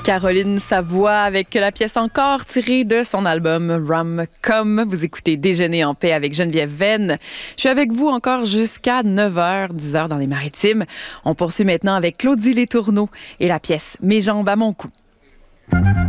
Caroline Savoie avec la pièce encore tirée de son album Rom-Com. Vous écoutez Déjeuner en paix avec Geneviève Venn. Je suis avec vous encore jusqu'à 9h, 10h dans les Maritimes. On poursuit maintenant avec Claudie Les Tourneaux et la pièce Mes jambes à mon cou.